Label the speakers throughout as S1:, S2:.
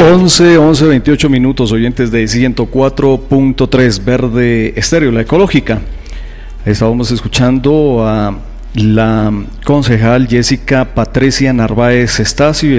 S1: 11:28 minutos, oyentes de 104.3 Verde Estéreo, la ecológica. Estábamos escuchando a la concejal Jessica Patricia Narváez Estacio y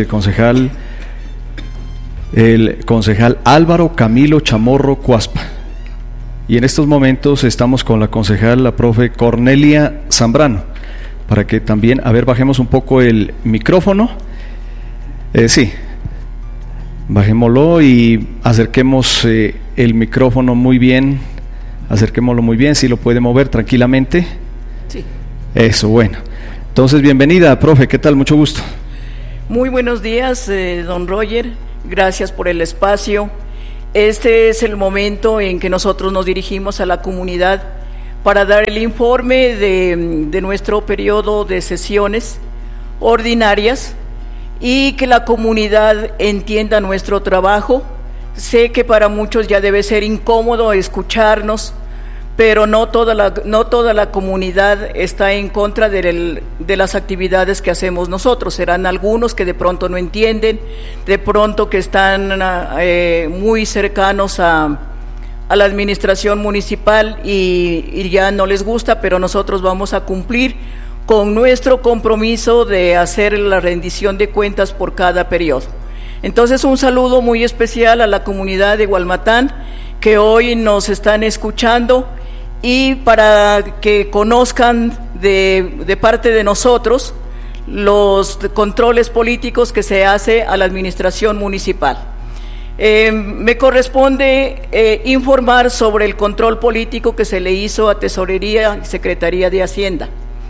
S1: el concejal Álvaro Camilo Chamorro Cuaspa. Y en estos momentos estamos con la concejal, la profe Cornelia Zambrano, para que también, a ver, bajemos un poco el micrófono. Sí, bajémoslo y acerquemos el micrófono muy bien, acerquémoslo muy bien, si lo puede mover tranquilamente.
S2: Sí.
S1: Eso, bueno. Entonces, bienvenida, profe, ¿qué tal? Mucho gusto.
S2: Muy buenos días, don Roger, gracias por el espacio. Este es el momento en que nosotros nos dirigimos a la comunidad para dar el informe de nuestro periodo de sesiones ordinarias y que la comunidad entienda nuestro trabajo. Sé que para muchos ya debe ser incómodo escucharnos, pero no toda la comunidad está en contra de las actividades que hacemos nosotros. Serán algunos que de pronto no entienden, de pronto que están muy cercanos a la administración municipal y ya no les gusta, pero nosotros vamos a cumplir con nuestro compromiso de hacer la rendición de cuentas por cada periodo. Entonces, un saludo muy especial a la comunidad de Hualmatán que hoy nos están escuchando, y para que conozcan de parte de nosotros los controles políticos que se hace a la administración municipal. Me corresponde informar sobre el control político que se le hizo a Tesorería y Secretaría de Hacienda.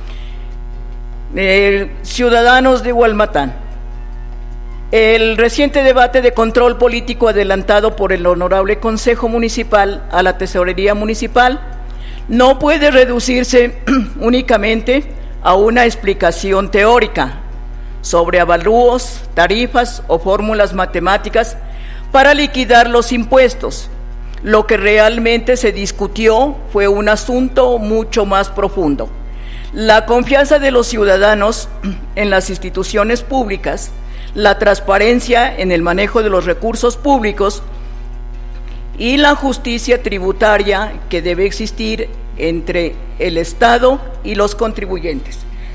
S2: Ciudadanos de Hualmatán, el reciente debate de control político adelantado por el Honorable Consejo Municipal a la Tesorería Municipal no puede reducirse únicamente a una explicación teórica sobre avalúos, tarifas o fórmulas matemáticas para liquidar los impuestos. Lo que realmente se discutió fue un asunto mucho más profundo: la confianza de los ciudadanos en las instituciones públicas, la transparencia en el manejo de los recursos públicos y la justicia tributaria que debe existir entre el Estado y los contribuyentes.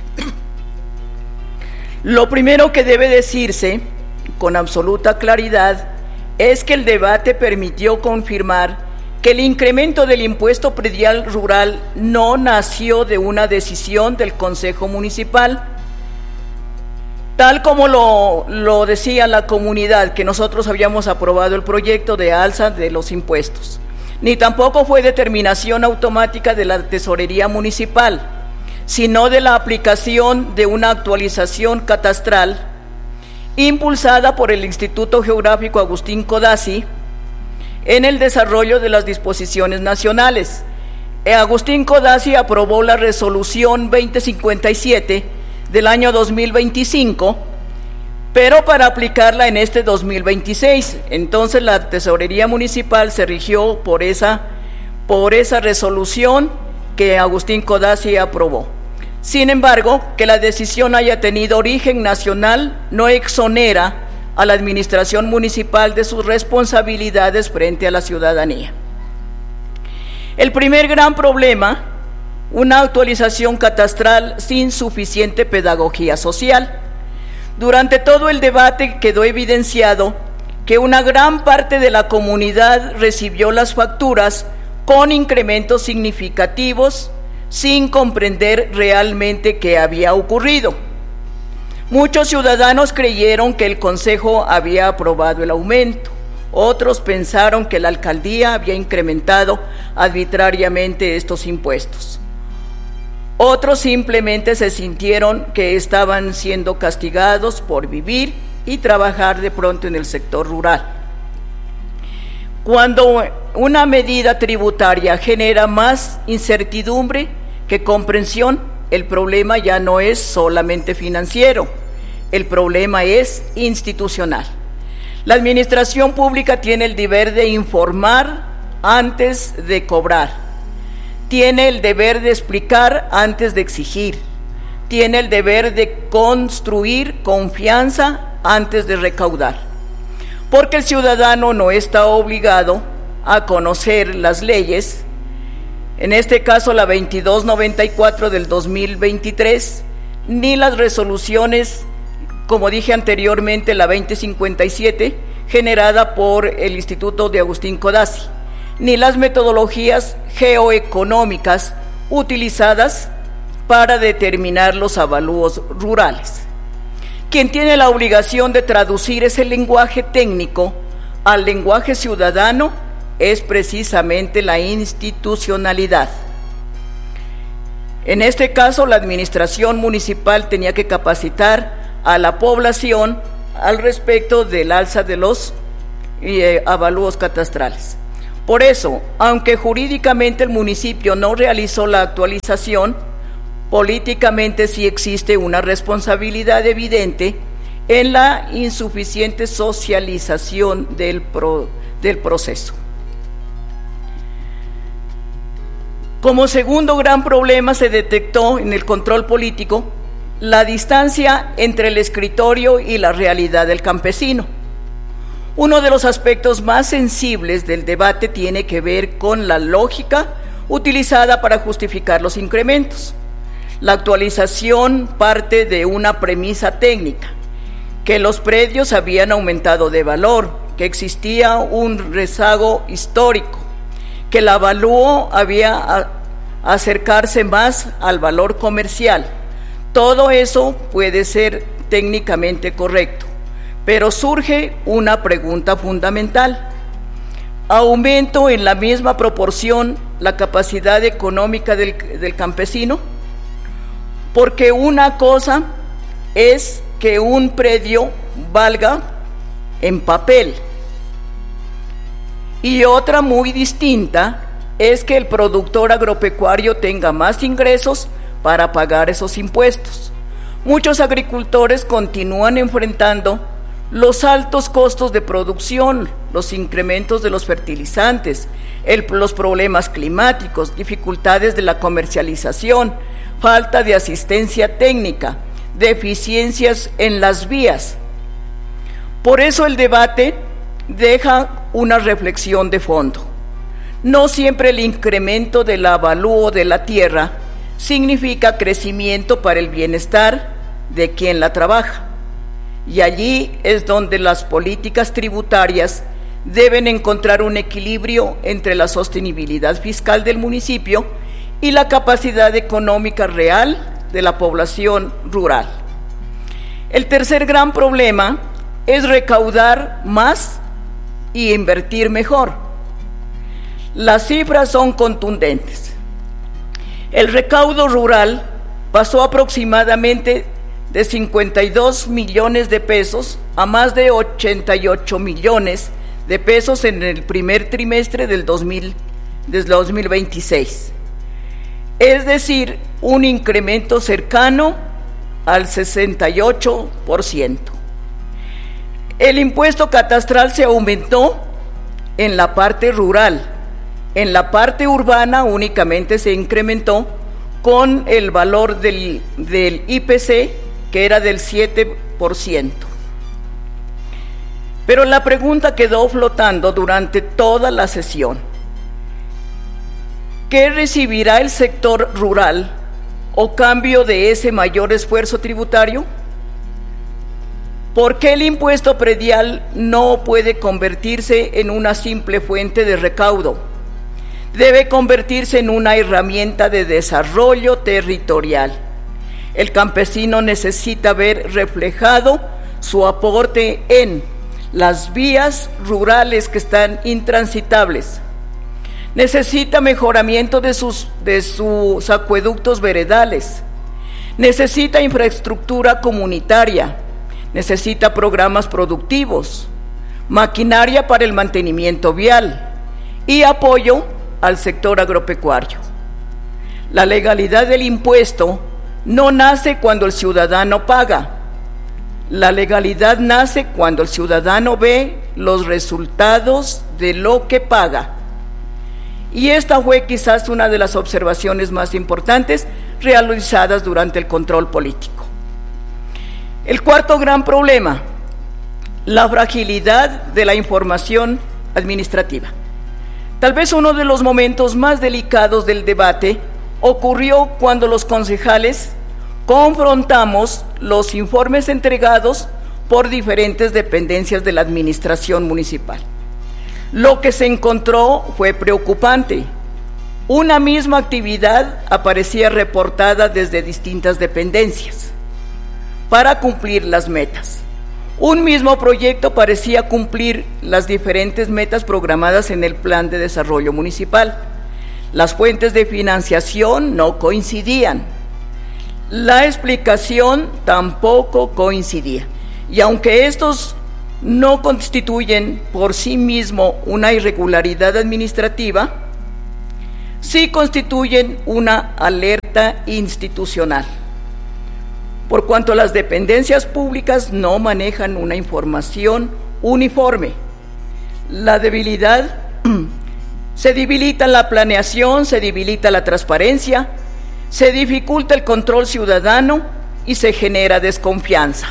S2: Lo primero que debe decirse con absoluta claridad es que el debate permitió confirmar que el incremento del impuesto predial rural no nació de una decisión del Consejo Municipal, tal como lo decía la comunidad, que nosotros habíamos aprobado el proyecto de alza de los impuestos, ni tampoco fue determinación automática de la Tesorería Municipal, sino de la aplicación de una actualización catastral impulsada por el Instituto Geográfico Agustín Codazzi en el desarrollo de las disposiciones nacionales. Agustín Codazzi aprobó la resolución 2057 del año 2025, pero para aplicarla en este 2026. Entonces la Tesorería Municipal se rigió por esa resolución que Agustín Codazzi aprobó. Sin embargo, que la decisión haya tenido origen nacional no exonera a la administración municipal de sus responsabilidades frente a la ciudadanía. El primer gran problema: una actualización catastral sin suficiente pedagogía social. Durante todo el debate quedó evidenciado que una gran parte de la comunidad recibió las facturas con incrementos significativos sin comprender realmente qué había ocurrido. Muchos ciudadanos creyeron que el Consejo había aprobado el aumento, otros pensaron que la alcaldía había incrementado arbitrariamente estos impuestos. Otros simplemente se sintieron que estaban siendo castigados por vivir y trabajar de pronto en el sector rural. Cuando una medida tributaria genera más incertidumbre que comprensión, el problema ya no es solamente financiero, el problema es institucional. La administración pública tiene el deber de informar antes de cobrar, tiene el deber de explicar antes de exigir, tiene el deber de construir confianza antes de recaudar. porque el ciudadano no está obligado a conocer las leyes, en este caso la 2294 del 2023, ni las resoluciones, como dije anteriormente, la 2057, generada por el Instituto de Agustín Codazzi, ni las metodologías geoeconómicas utilizadas para determinar los avalúos rurales. Quien tiene la obligación de traducir ese lenguaje técnico al lenguaje ciudadano es precisamente la institucionalidad. En este caso, la administración municipal tenía que capacitar a la población al respecto del alza de los avalúos catastrales. Por eso, aunque jurídicamente el municipio no realizó la actualización, políticamente sí existe una responsabilidad evidente en la insuficiente socialización del proceso. Como segundo gran problema se detectó en el control político la distancia entre el escritorio y la realidad del campesino. Uno de los aspectos más sensibles del debate tiene que ver con la lógica utilizada para justificar los incrementos. La actualización parte de una premisa técnica, que los predios habían aumentado de valor, que existía un rezago histórico, que el avalúo había acercarse más al valor comercial. Todo eso puede ser técnicamente correcto, pero surge una pregunta fundamental. ¿Aumento en la misma proporción la capacidad económica del campesino? Porque una cosa es que un predio valga en papel y otra muy distinta es que el productor agropecuario tenga más ingresos para pagar esos impuestos. Muchos agricultores continúan enfrentando los altos costos de producción, los incrementos de los fertilizantes, los problemas climáticos, dificultades de la comercialización, falta de asistencia técnica, deficiencias en las vías. Por eso el debate deja una reflexión de fondo. No siempre el incremento del avalúo de la tierra significa crecimiento para el bienestar de quien la trabaja. Y allí es donde las políticas tributarias deben encontrar un equilibrio entre la sostenibilidad fiscal del municipio y la capacidad económica real de la población rural. El tercer gran problema es recaudar más y invertir mejor. Las cifras son contundentes. El recaudo rural pasó aproximadamente de 52 millones de pesos a más de 88 millones de pesos en el primer trimestre del 2026. Es decir, un incremento cercano al 68%. El impuesto catastral se aumentó en la parte rural. En la parte urbana únicamente se incrementó con el valor del IPC, que era del 7%. Pero la pregunta quedó flotando durante toda la sesión. ¿Qué recibirá el sector rural o cambio de ese mayor esfuerzo tributario? ¿Por qué el impuesto predial no puede convertirse en una simple fuente de recaudo? Debe convertirse en una herramienta de desarrollo territorial. El campesino necesita ver reflejado su aporte en las vías rurales que están intransitables. Necesita mejoramiento de sus acueductos veredales. Necesita infraestructura comunitaria. Necesita programas productivos, maquinaria para el mantenimiento vial y apoyo al sector agropecuario. La legalidad del impuesto no nace cuando el ciudadano paga. La legalidad nace cuando el ciudadano ve los resultados de lo que paga. Y esta fue quizás una de las observaciones más importantes realizadas durante el control político. El cuarto gran problema, la fragilidad de la información administrativa. Tal vez uno de los momentos más delicados del debate ocurrió cuando los concejales confrontamos los informes entregados por diferentes dependencias de la administración municipal. Lo que se encontró fue preocupante. Una misma actividad aparecía reportada desde distintas dependencias para cumplir las metas. Un mismo proyecto parecía cumplir las diferentes metas programadas en el Plan de Desarrollo Municipal. Las fuentes de financiación no coincidían. La explicación tampoco coincidía. Y aunque estos no constituyen por sí mismo una irregularidad administrativa, sí constituyen una alerta institucional, por cuanto las dependencias públicas no manejan una información uniforme. La debilidad, se debilita la planeación, se debilita la transparencia, se dificulta el control ciudadano y se genera desconfianza.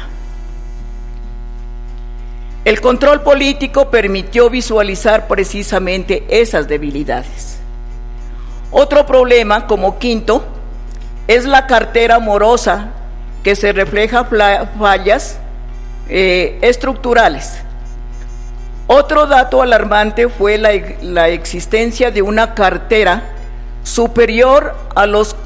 S2: El control político permitió visualizar precisamente esas debilidades. Otro problema, como quinto, es la cartera morosa, que se refleja fallas estructurales. Otro dato alarmante fue la existencia de una cartera superior a los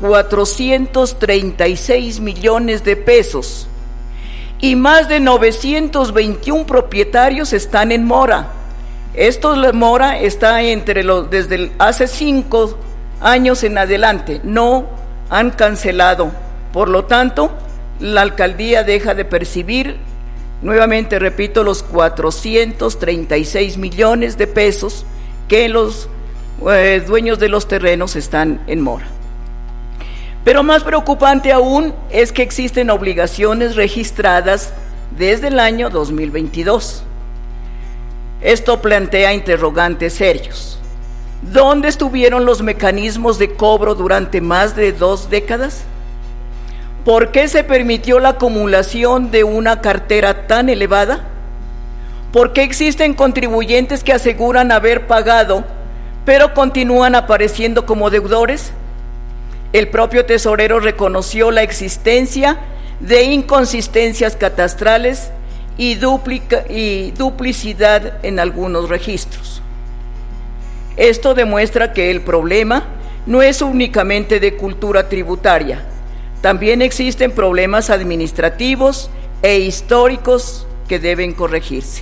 S2: 436 millones de pesos y más de 921 propietarios están en mora. La mora está desde hace 5 años en adelante, no han cancelado. Por lo tanto, la alcaldía deja de percibir, nuevamente repito, los 436 millones de pesos que los dueños de los terrenos están en mora. Pero más preocupante aún es que existen obligaciones registradas desde el año 2022. Esto plantea interrogantes serios. ¿Dónde estuvieron los mecanismos de cobro durante más de 2 décadas? ¿Por qué se permitió la acumulación de una cartera tan elevada? ¿Por qué existen contribuyentes que aseguran haber pagado, pero continúan apareciendo como deudores? El propio tesorero reconoció la existencia de inconsistencias catastrales y duplicidad en algunos registros. Esto demuestra que el problema no es únicamente de cultura tributaria, también existen problemas administrativos e históricos que deben corregirse.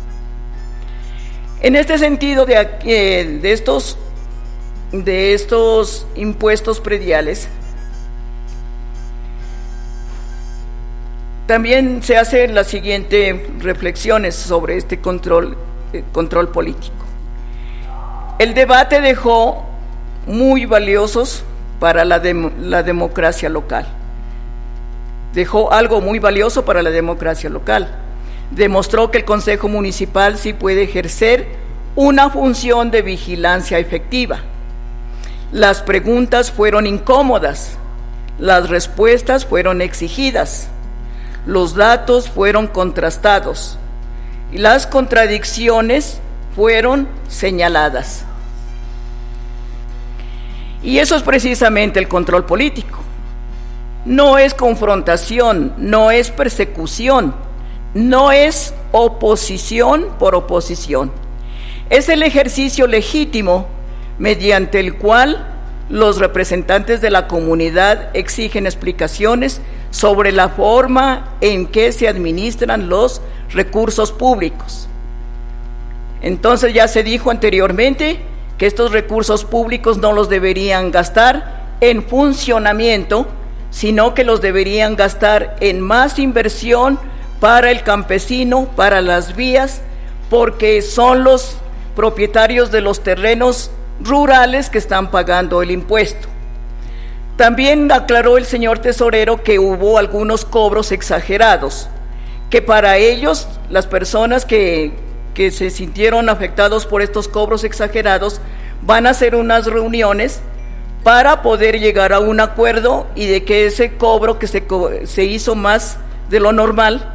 S2: En este sentido, de estos impuestos prediales, también se hacen las siguientes reflexiones sobre este control político. El debate dejó muy valiosos para la democracia local. Dejó algo muy valioso para la democracia local. Demostró que el Consejo Municipal sí puede ejercer una función de vigilancia efectiva. Las preguntas fueron incómodas, las respuestas fueron exigidas, los datos fueron contrastados y las contradicciones fueron señaladas. Y eso es precisamente el control político. No es confrontación, no es persecución, no es oposición por oposición. Es el ejercicio legítimo mediante el cual los representantes de la comunidad exigen explicaciones sobre la forma en que se administran los recursos públicos. Entonces ya se dijo anteriormente que estos recursos públicos no los deberían gastar en funcionamiento, sino que los deberían gastar en más inversión para el campesino, para las vías, porque son los propietarios de los terrenos rurales que están pagando el impuesto. También aclaró el señor tesorero que hubo algunos cobros exagerados, que para ellos, las personas que se sintieron afectados por estos cobros exagerados, van a hacer unas reuniones para poder llegar a un acuerdo y de que ese cobro que se hizo más de lo normal,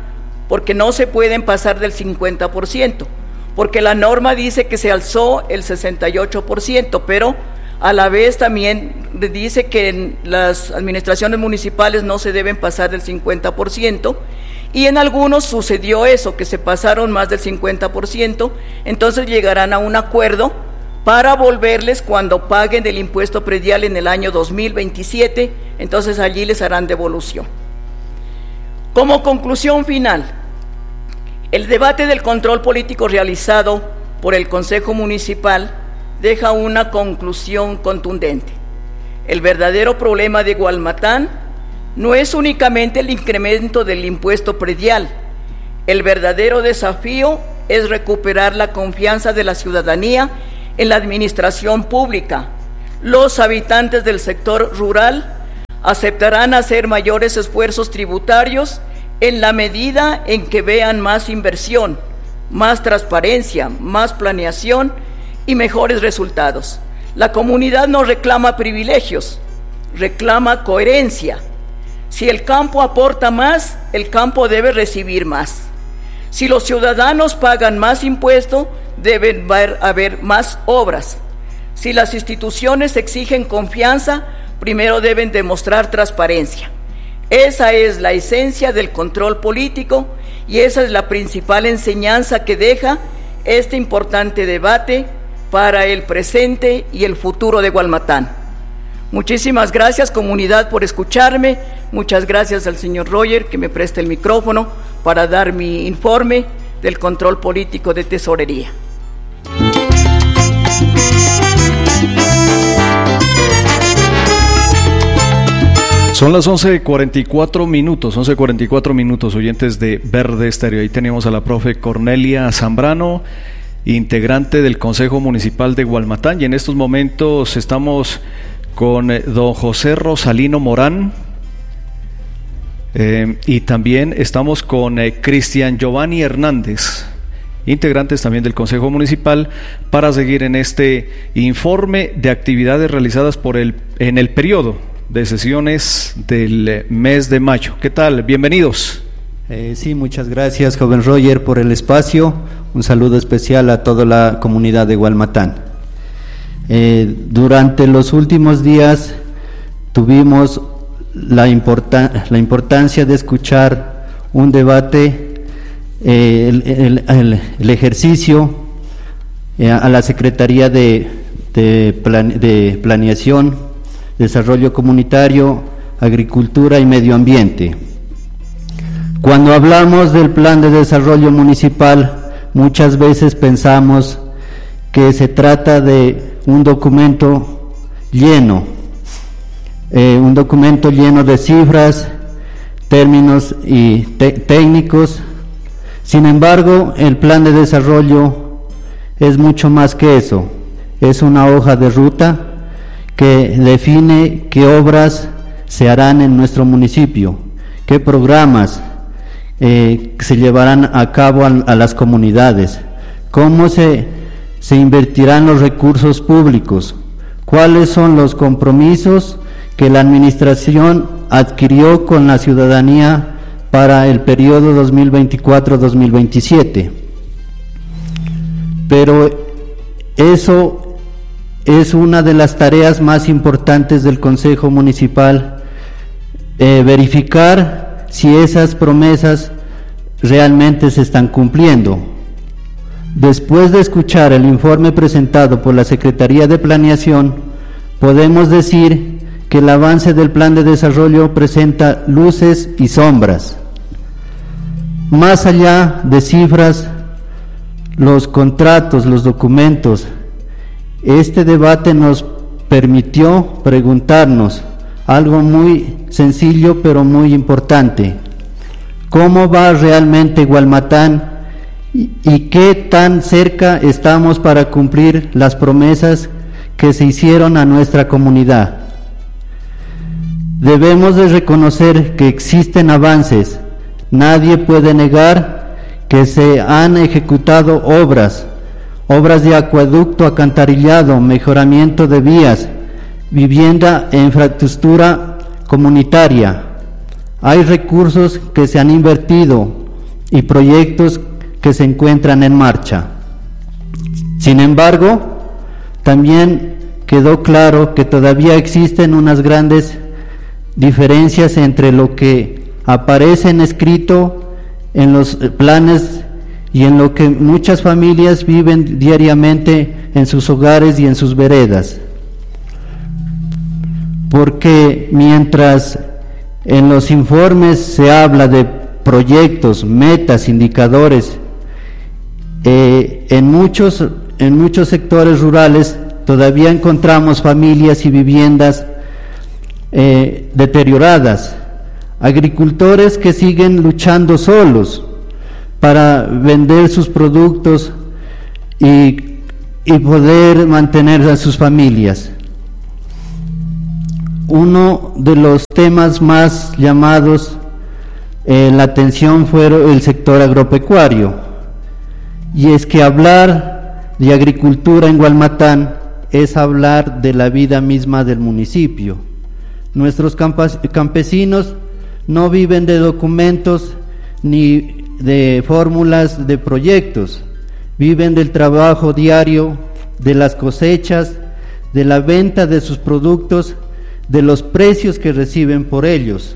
S2: porque no se pueden pasar del 50%, porque la norma dice que se alzó el 68%, pero a la vez también dice que en las administraciones municipales no se deben pasar del 50%, y en algunos sucedió eso, que se pasaron más del 50%, entonces llegarán a un acuerdo para volverles cuando paguen el impuesto predial en el año 2027, entonces allí les harán devolución. Como conclusión final, el debate del control político realizado por el Consejo Municipal deja una conclusión contundente. El verdadero problema de Gualmatán no es únicamente el incremento del impuesto predial. El verdadero desafío es recuperar la confianza de la ciudadanía en la administración pública. Los habitantes del sector rural aceptarán hacer mayores esfuerzos tributarios en la medida en que vean más inversión, más transparencia, más planeación y mejores resultados. La comunidad no reclama privilegios, reclama coherencia. Si el campo aporta más, el campo debe recibir más. Si los ciudadanos pagan más impuestos, deben haber más obras. Si las instituciones exigen confianza, primero deben demostrar transparencia. Esa es la esencia del control político y esa es la principal enseñanza que deja este importante debate para el presente y el futuro de Gualmatán. Muchísimas gracias, comunidad, por escucharme. Muchas gracias al señor Roger que me presta el micrófono para dar mi informe del control político de tesorería.
S1: Son las 11:44 minutos, oyentes de Verde Estéreo. Ahí tenemos a la profe Cornelia Zambrano, integrante del Consejo Municipal de Gualmatán, y en estos momentos estamos con don José Rosalino Morán, y también estamos con Cristian Giovanni Hernández, integrantes también del Consejo Municipal, para seguir en este informe de actividades realizadas en el periodo de sesiones del mes de mayo. ¿Qué tal? Bienvenidos.
S3: Sí, muchas gracias, joven Roger, por el espacio. Un saludo especial a toda la comunidad de Gualmatán. Durante los últimos días tuvimos la importancia de escuchar un debate, el ejercicio a la Secretaría de Planeación, Desarrollo Comunitario, Agricultura y Medio Ambiente. Cuando hablamos del Plan de Desarrollo Municipal, muchas veces pensamos que se trata de un documento lleno de cifras, términos y técnicos. Sin embargo, el plan de desarrollo es mucho más que eso. Es una hoja de ruta que define qué obras se harán en nuestro municipio, qué programas se llevarán a cabo a las comunidades, cómo se invertirán los recursos públicos, cuáles son los compromisos que la administración adquirió con la ciudadanía para el periodo 2024-2027. Pero eso es una de las tareas más importantes del Consejo Municipal, verificar si esas promesas realmente se están cumpliendo. Después de escuchar el informe presentado por la Secretaría de Planeación, podemos decir que el avance del plan de desarrollo presenta luces y sombras. Más allá de cifras, los contratos, los documentos, este debate nos permitió preguntarnos algo muy sencillo pero muy importante: ¿cómo va realmente Gualmatán y qué tan cerca estamos para cumplir las promesas que se hicieron a nuestra comunidad? Debemos de reconocer que existen avances. Nadie puede negar que se han ejecutado obras de acueducto, alcantarillado, mejoramiento de vías, vivienda e infraestructura comunitaria. Hay recursos que se han invertido y proyectos que se encuentran en marcha. Sin embargo, también quedó claro que todavía existen unas grandes diferencias entre lo que aparece en escrito en los planes y en lo que muchas familias viven diariamente en sus hogares y en sus veredas. Porque mientras en los informes se habla de proyectos, metas, indicadores, en muchos sectores rurales todavía encontramos familias y viviendas deterioradas, agricultores que siguen luchando solos para vender sus productos y poder mantener a sus familias. Uno de los temas más llamados la atención fue el sector agropecuario, y es que hablar de agricultura en Gualmatán es hablar de la vida misma del municipio. Nuestros campesinos no viven de documentos ni de fórmulas de proyectos, viven del trabajo diario, de las cosechas, de la venta de sus productos, de los precios que reciben por ellos.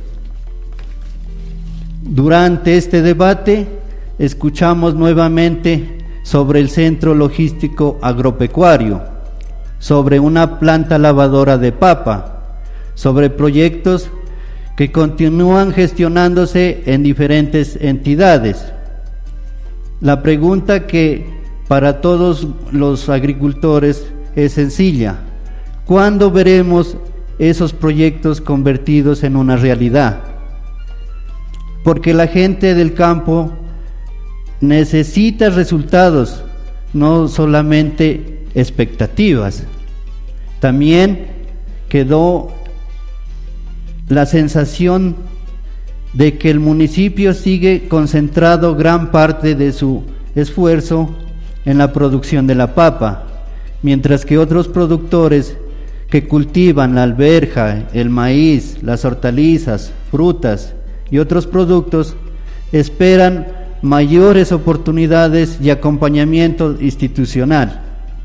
S3: Durante este debate escuchamos nuevamente sobre el centro logístico agropecuario, sobre una planta lavadora de papa, sobre proyectos que continúan gestionándose en diferentes entidades. La pregunta que para todos los agricultores es sencilla: ¿cuándo veremos esos proyectos convertidos en una realidad? Porque la gente del campo necesita resultados, no solamente expectativas. También quedó la sensación de que el municipio sigue concentrado gran parte de su esfuerzo en la producción de la papa, mientras que otros productores que cultivan la alberja, el maíz, las hortalizas, frutas y otros productos esperan mayores oportunidades y acompañamiento institucional.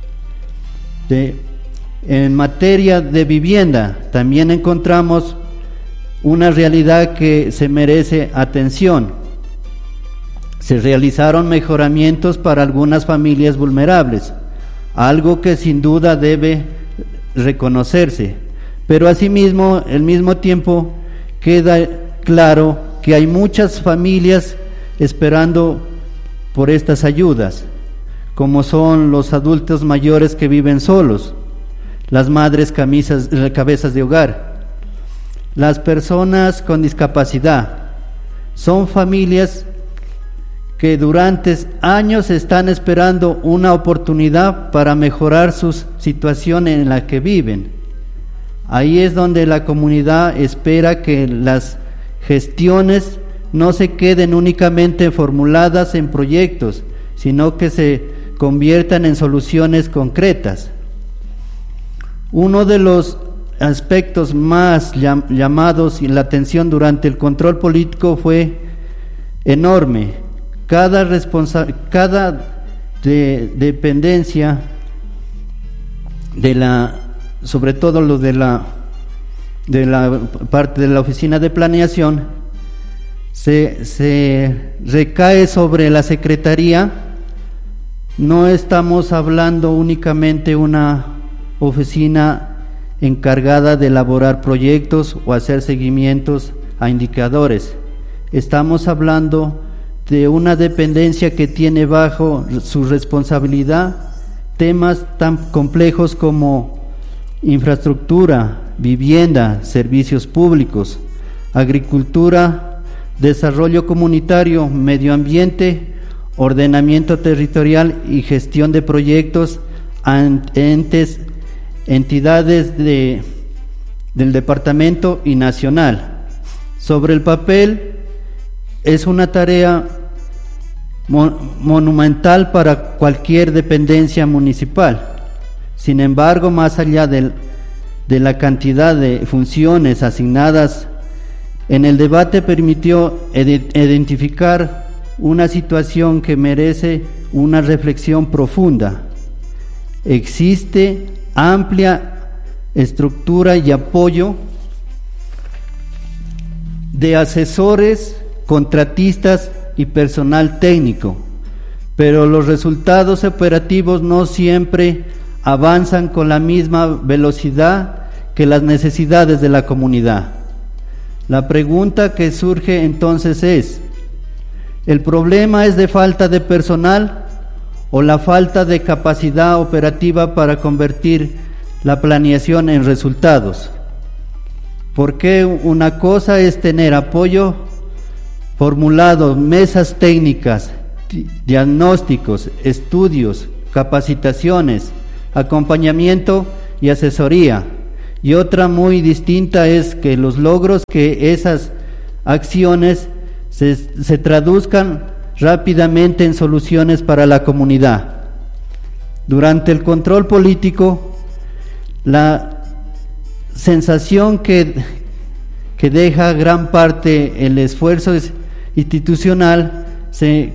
S3: En materia de vivienda también encontramos una realidad que se merece atención. Se realizaron mejoramientos para algunas familias vulnerables, algo que sin duda debe reconocerse, pero asimismo, al mismo tiempo, queda claro que hay muchas familias esperando por estas ayudas, como son los adultos mayores que viven solos, las madres cabezas de hogar, las personas con discapacidad. Son familias que durante años están esperando una oportunidad para mejorar su situación en la que viven. Ahí es donde la comunidad espera que las gestiones no se queden únicamente formuladas en proyectos, sino que se conviertan en soluciones concretas. Uno de los aspectos más llamados la atención durante el control político fue enorme. Cada dependencia sobre todo los de la parte de la oficina de planeación, se recae sobre la secretaría. No estamos hablando únicamente una oficina encargada de elaborar proyectos o hacer seguimientos a indicadores. Estamos hablando de una dependencia que tiene bajo su responsabilidad temas tan complejos como infraestructura, vivienda, servicios públicos, agricultura, desarrollo comunitario, medio ambiente, ordenamiento territorial y gestión de proyectos a entidades del departamento y nacional. Sobre el papel es una tarea monumental para cualquier dependencia municipal. Sin embargo, más allá de la cantidad de funciones asignadas, en el debate permitió identificar una situación que merece una reflexión profunda. Existe amplia estructura y apoyo de asesores, contratistas y personal técnico, pero los resultados operativos no siempre avanzan con la misma velocidad que las necesidades de la comunidad. La pregunta que surge entonces es: ¿el problema es de falta de personal o la falta de capacidad operativa para convertir la planeación en resultados? Porque una cosa es tener apoyo formulado, mesas técnicas, diagnósticos, estudios, capacitaciones, acompañamiento y asesoría, y otra muy distinta es que los logros que esas acciones se traduzcan rápidamente en soluciones para la comunidad. Durante el control político, la sensación que deja gran parte el esfuerzo institucional se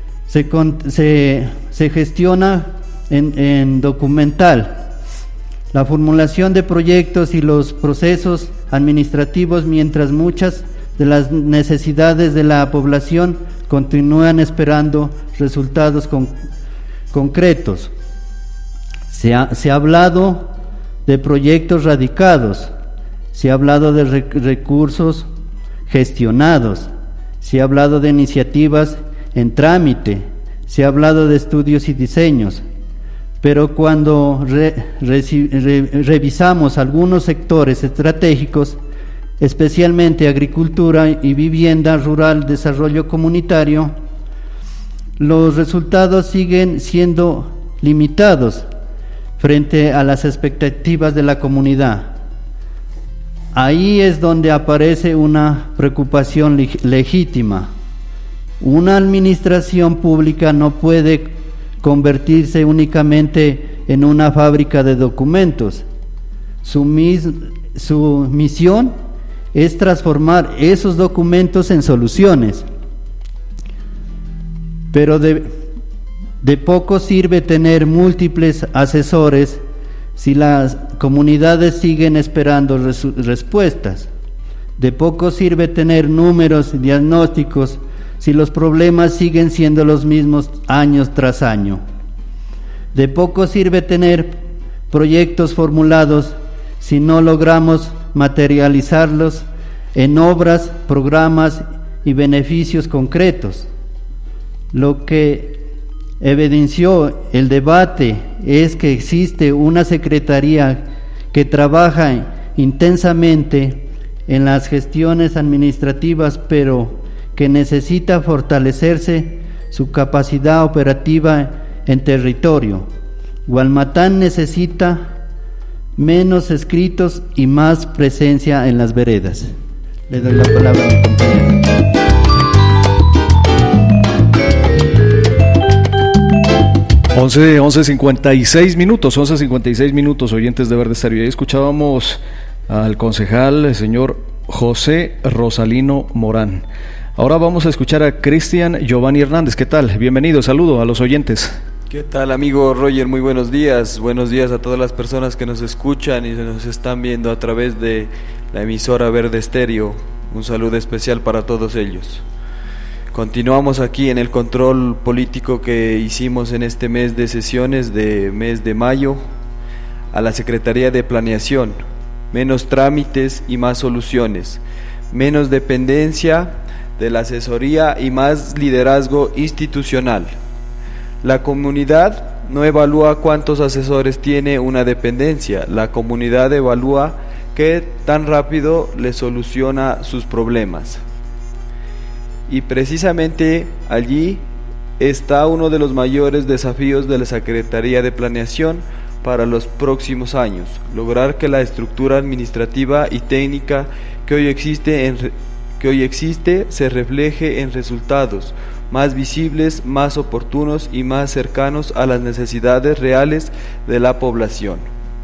S3: gestiona en documental. La formulación de proyectos y los procesos administrativos, mientras muchas de las necesidades de la población continúan esperando resultados concretos. Se ha hablado de proyectos radicados, se ha hablado de recursos gestionados, se ha hablado de iniciativas en trámite, se ha hablado de estudios y diseños, pero cuando revisamos algunos sectores estratégicos, especialmente agricultura y vivienda rural, desarrollo comunitario, los resultados siguen siendo limitados frente a las expectativas de la comunidad. Ahí es donde aparece una preocupación legítima. Una administración pública no puede convertirse únicamente en una fábrica de documentos. Su misión es transformar esos documentos en soluciones. Pero de poco sirve tener múltiples asesores si las comunidades siguen esperando respuestas. De poco sirve tener números diagnósticos si los problemas siguen siendo los mismos año tras año. De poco sirve tener proyectos formulados si no logramos materializarlos en obras, programas y beneficios concretos. Lo que evidenció el debate es que existe una secretaría que trabaja intensamente en las gestiones administrativas, pero que necesita fortalecerse su capacidad operativa en territorio. Gualmatán necesita menos escritos y más presencia en las veredas. Le doy la palabra a mi compañero.
S1: Once 56 minutos, oyentes de Verde Estéreo. Ahí escuchábamos al concejal, el señor José Rosalino Morán. Ahora vamos a escuchar a Cristian Giovanni Hernández. ¿Qué tal? Bienvenido, saludo a los oyentes.
S4: ¿Qué tal, amigo Roger? Muy buenos días a todas las personas que nos escuchan y nos están viendo a través de la emisora Verde Estéreo. Un saludo especial para todos ellos. Continuamos aquí en el control político que hicimos en este mes de sesiones, mes de mayo, a la Secretaría de Planeación. Menos trámites y más soluciones, menos dependencia de la asesoría y más liderazgo institucional. La comunidad no evalúa cuántos asesores tiene una dependencia, la comunidad evalúa qué tan rápido le soluciona sus problemas. Y precisamente allí está uno de los mayores desafíos de la Secretaría de Planeación para los próximos años: lograr que la estructura administrativa y técnica que hoy existe se refleje en resultados más visibles, más oportunos y más cercanos a las necesidades reales de la población.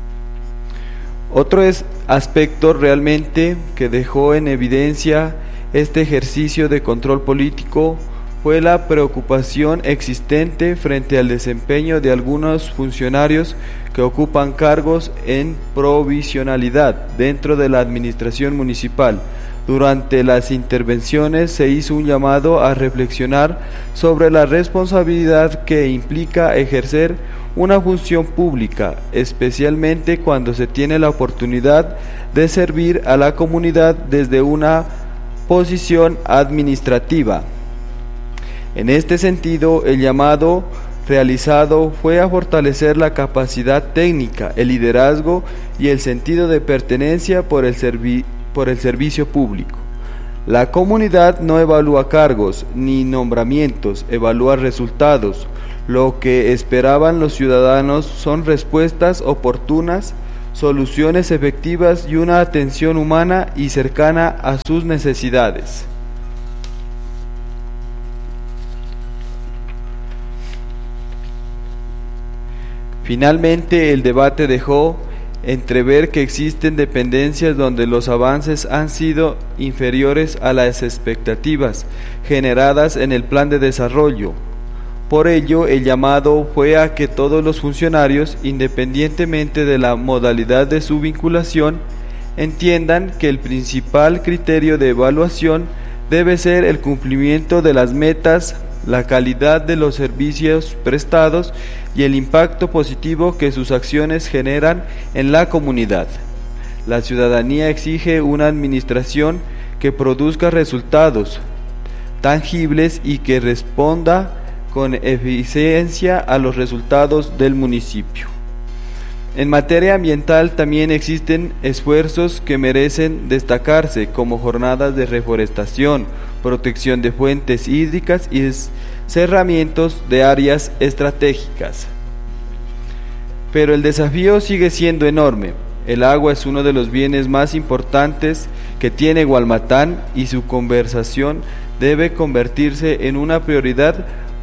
S4: Otro aspecto realmente que dejó en evidencia este ejercicio de control político fue la preocupación existente frente al desempeño de algunos funcionarios que ocupan cargos en provisionalidad dentro de la administración municipal. Durante las intervenciones se hizo un llamado a reflexionar sobre la responsabilidad que implica ejercer una función pública, especialmente cuando se tiene la oportunidad de servir a la comunidad desde una posición administrativa. En este sentido, el llamado realizado fue a fortalecer la capacidad técnica, el liderazgo y el sentido de pertenencia por el servicio público. La comunidad no evalúa cargos ni nombramientos, evalúa resultados. Lo que esperaban los ciudadanos son respuestas oportunas, soluciones efectivas y una atención humana y cercana a sus necesidades. Finalmente, el debate dejó entrever que existen dependencias donde los avances han sido inferiores a las expectativas generadas en el plan de desarrollo. Por ello, el llamado fue a que todos los funcionarios, independientemente de la modalidad de su vinculación, entiendan que el principal criterio de evaluación debe ser el cumplimiento de las metas, la calidad de los servicios prestados y el impacto positivo que sus acciones generan en la comunidad. La ciudadanía exige una administración que produzca resultados tangibles y que responda con eficiencia a los resultados del municipio. En materia ambiental también existen esfuerzos que merecen destacarse, como jornadas de reforestación, protección de fuentes hídricas y cerramientos de áreas estratégicas. Pero el desafío sigue siendo enorme. El agua es uno de los bienes más importantes que tiene Gualmatán y su conservación debe convertirse en una prioridad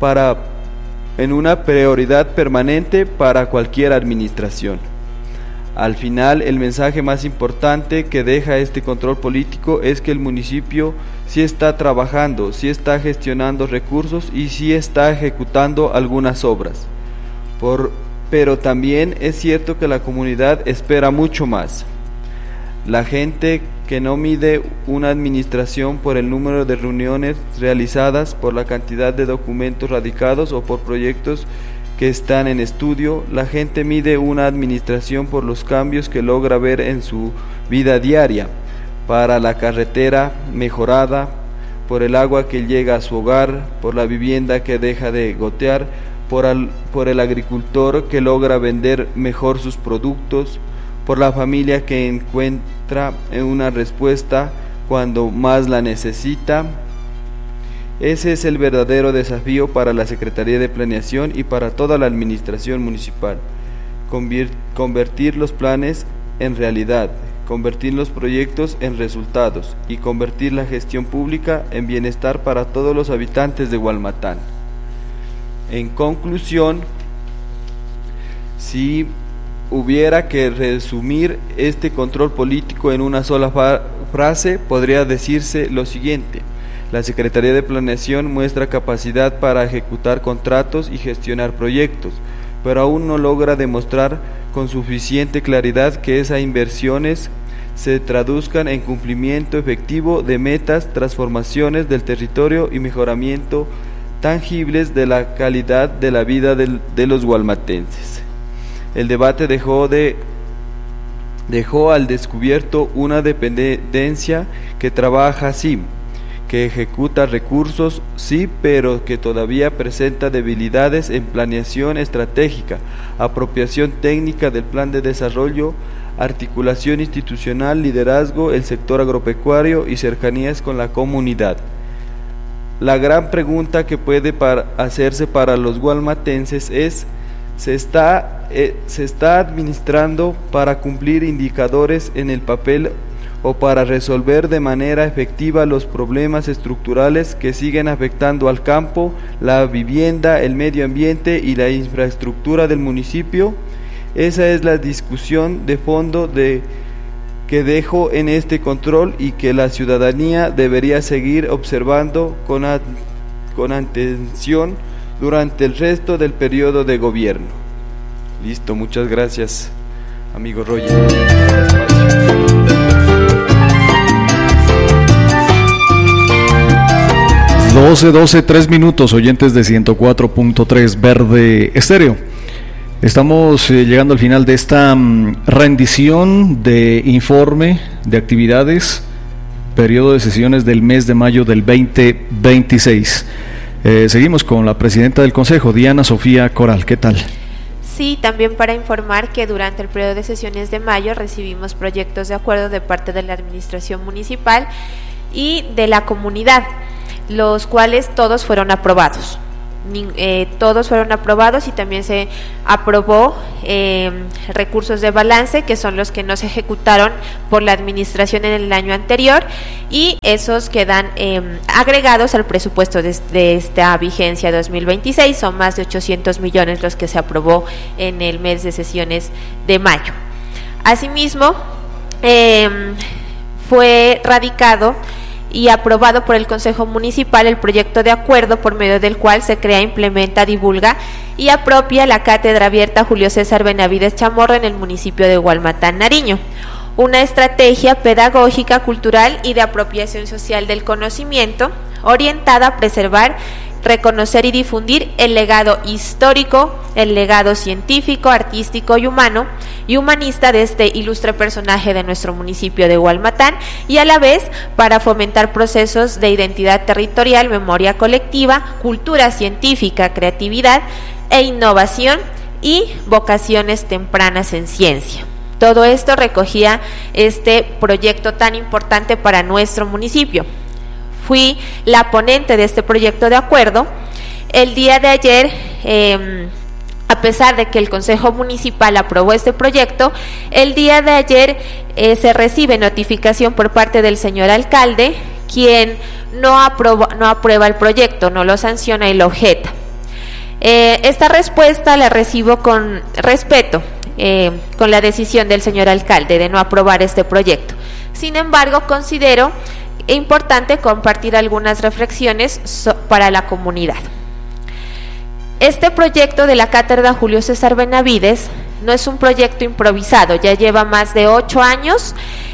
S4: permanente para cualquier administración. Al final, el mensaje más importante que deja este control político es que el municipio sí está trabajando, sí está gestionando recursos y sí está ejecutando algunas obras. Pero también es cierto que la comunidad espera mucho más. La gente que no mide una administración por el número de reuniones realizadas, por la cantidad de documentos radicados o por proyectos que están en estudio, la gente mide una administración por los cambios que logra ver en su vida diaria, para la carretera mejorada, por el agua que llega a su hogar, por la vivienda que deja de gotear, por el agricultor que logra vender mejor sus productos, por la familia que encuentra una respuesta cuando más la necesita. Ese es el verdadero desafío para la Secretaría de Planeación y para toda la administración municipal: convertir los planes en realidad, convertir los proyectos en resultados y convertir la gestión pública en bienestar para todos los habitantes de Gualmatán. En conclusión, si hubiera que resumir este control político en una sola frase, podría decirse lo siguiente: la Secretaría de Planeación muestra capacidad para ejecutar contratos y gestionar proyectos, pero aún no logra demostrar con suficiente claridad que esas inversiones se traduzcan en cumplimiento efectivo de metas, transformaciones del territorio y mejoramiento tangibles de la calidad de la vida de los gualmatenses. El debate dejó al descubierto una dependencia que trabaja sí, que ejecuta recursos sí, pero que todavía presenta debilidades en planeación estratégica, apropiación técnica del plan de desarrollo, articulación institucional, liderazgo, el sector agropecuario y cercanías con la comunidad. La gran pregunta que puede hacerse para los gualmatenses es: ¿se está administrando para cumplir indicadores en el papel o para resolver de manera efectiva los problemas estructurales que siguen afectando al campo, la vivienda, el medio ambiente y la infraestructura del municipio? Esa es la discusión de fondo que dejo en este control y que la ciudadanía debería seguir observando con atención durante el resto del periodo de gobierno. Listo, muchas gracias, amigo Roger.
S1: 3 minutos, oyentes de 104.3 Verde Estéreo. Estamos llegando al final de esta rendición de informe de actividades, periodo de sesiones del mes de mayo del 2026. Seguimos con la presidenta del Consejo, Diana Sofía Coral. ¿Qué tal?
S5: Sí, también para informar que durante el periodo de sesiones de mayo recibimos proyectos de acuerdo de parte de la Administración Municipal y de la comunidad, los cuales todos fueron aprobados. Todos fueron aprobados y también se aprobó recursos de balance, que son los que no se ejecutaron por la administración en el año anterior, y esos quedan agregados al presupuesto de esta vigencia 2026. Son más de 800 millones los que se aprobó en el mes de sesiones de mayo. Asimismo, fue radicado y aprobado por el Consejo Municipal el proyecto de acuerdo por medio del cual se crea, implementa, divulga y apropia la Cátedra Abierta Julio César Benavides Chamorro en el municipio de Hualmatán, Nariño. Una estrategia pedagógica, cultural y de apropiación social del conocimiento orientada a preservar, reconocer y difundir el legado histórico, el legado científico, artístico y humano y humanista de este ilustre personaje de nuestro municipio de Hualmatán, y a la vez para fomentar procesos de identidad territorial, memoria colectiva, cultura científica, creatividad e innovación y vocaciones tempranas en ciencia. Todo esto recogía este proyecto tan importante para nuestro municipio. Fui la ponente de este proyecto de acuerdo. El día de ayer, a pesar de que el Consejo Municipal aprobó este proyecto, el día de ayer se recibe notificación por parte del señor alcalde, quien no aprueba el proyecto, no lo sanciona y lo objeta. Esta respuesta la recibo con respeto, con la decisión del señor alcalde de no aprobar este proyecto. Sin embargo, considero importante compartir algunas reflexiones para la comunidad. Este proyecto de la Cátedra Julio César Benavides no es un proyecto improvisado, ya lleva más de 8 años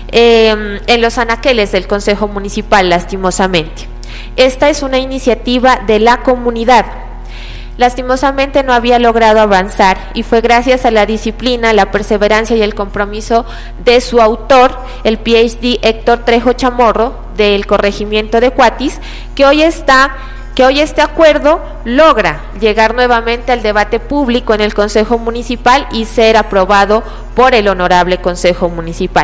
S5: en los anaqueles del Consejo Municipal, lastimosamente. Esta es una iniciativa de la comunidad. Lastimosamente no había logrado avanzar y fue gracias a la disciplina, la perseverancia y el compromiso de su autor, el PhD Héctor Trejo Chamorro, del corregimiento de Cuatis, que hoy este acuerdo logra llegar nuevamente al debate público en el Consejo Municipal y ser aprobado por el Honorable Consejo Municipal.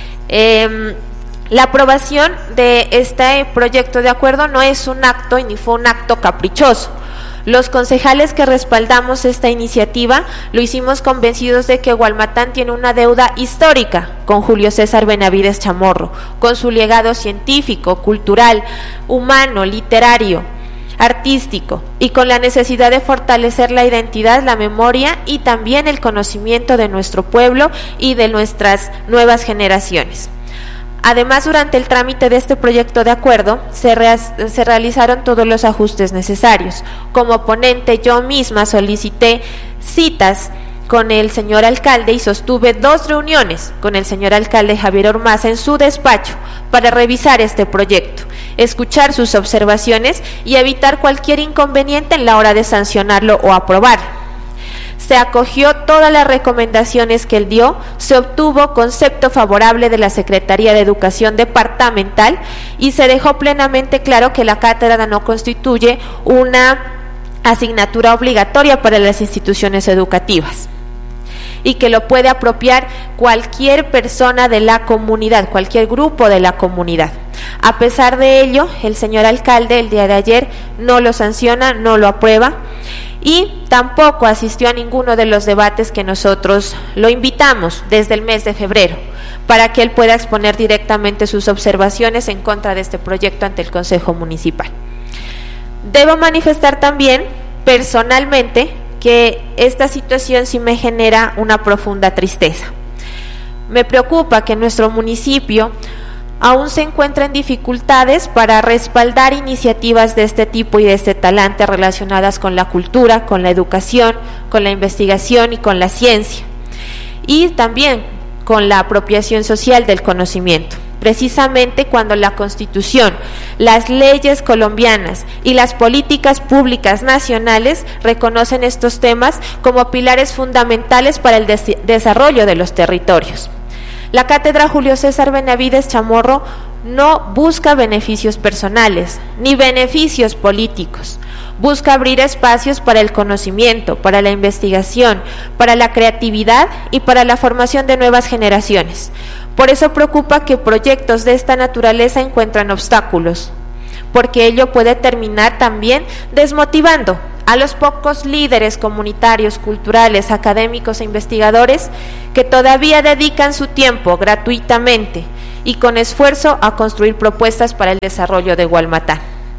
S5: La aprobación de este proyecto de acuerdo no es un acto y ni fue un acto caprichoso. Los concejales que respaldamos esta iniciativa lo hicimos convencidos de que Hualmatán tiene una deuda histórica con Julio César Benavides Chamorro, con su legado científico, cultural, humano, literario, artístico, y con la necesidad de fortalecer la identidad, la memoria y también el conocimiento de nuestro pueblo y de nuestras nuevas generaciones. Además, durante el trámite de este proyecto de acuerdo, se realizaron todos los ajustes necesarios. Como ponente, yo misma solicité citas con el señor alcalde y sostuve 2 reuniones con el señor alcalde Javier Ormaza en su despacho para revisar este proyecto, escuchar sus observaciones y evitar cualquier inconveniente en la hora de sancionarlo o aprobarlo. Se acogió todas las recomendaciones que él dio, se obtuvo concepto favorable de la Secretaría de Educación Departamental y se dejó plenamente claro que la cátedra no constituye una asignatura obligatoria para las instituciones educativas y que lo puede apropiar cualquier persona de la comunidad, cualquier grupo de la comunidad. A pesar de ello, el señor alcalde el día de ayer no lo sanciona, no lo aprueba y tampoco asistió a ninguno de los debates que nosotros lo invitamos desde el mes de febrero para que él pueda exponer directamente sus observaciones en contra de este proyecto ante el Consejo Municipal. Debo manifestar también personalmente que esta situación sí me genera una profunda tristeza. Me preocupa que nuestro municipio, aún se encuentra en dificultades para respaldar iniciativas de este tipo y de este talante relacionadas con la cultura, con la educación, con la investigación y con la ciencia, y también con la apropiación social del conocimiento. Precisamente cuando la Constitución, las leyes colombianas y las políticas públicas nacionales reconocen estos temas como pilares fundamentales para el desarrollo de los territorios. La Cátedra Julio César Benavides Chamorro no busca beneficios personales ni beneficios políticos. Busca abrir espacios para el conocimiento, para la investigación, para la creatividad y para la formación de nuevas generaciones. Por eso preocupa que proyectos de esta naturaleza encuentran obstáculos, porque ello puede terminar también desmotivando a los pocos líderes comunitarios, culturales, académicos e investigadores que todavía dedican su tiempo gratuitamente y con esfuerzo a construir propuestas para el desarrollo de Gualmatán.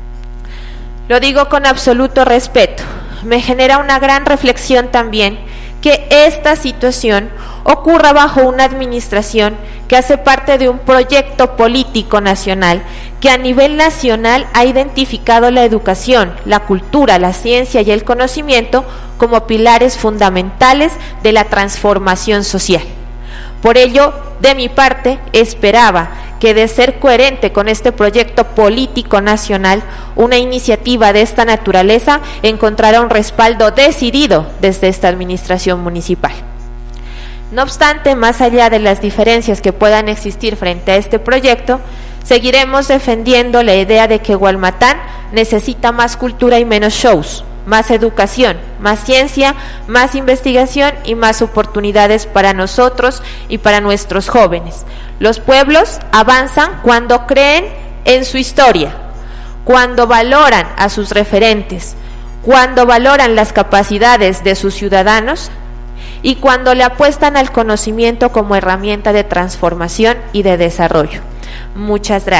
S5: Lo digo con absoluto respeto. Me genera una gran reflexión también que esta situación ocurra bajo una administración que hace parte de un proyecto político nacional que a nivel nacional ha identificado la educación, la cultura, la ciencia y el conocimiento como pilares fundamentales de la transformación social. Por ello, de mi parte, esperaba que, de ser coherente con este proyecto político nacional, una iniciativa de esta naturaleza encontrara un respaldo decidido desde esta administración municipal. No obstante, más allá de las diferencias que puedan existir frente a este proyecto, seguiremos defendiendo la idea de que Gualmatán necesita más cultura y menos shows, más educación, más ciencia, más investigación y más oportunidades para nosotros y para nuestros jóvenes. Los pueblos avanzan cuando creen en su historia, cuando valoran a sus referentes, cuando valoran las capacidades de sus ciudadanos y cuando le apuestan al conocimiento como herramienta de transformación y de desarrollo. Muchas gracias.